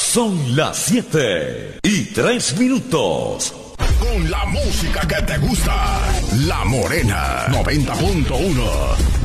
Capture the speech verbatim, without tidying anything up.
Son las siete y tres minutos. Con la música que te gusta, La Morena noventa punto uno.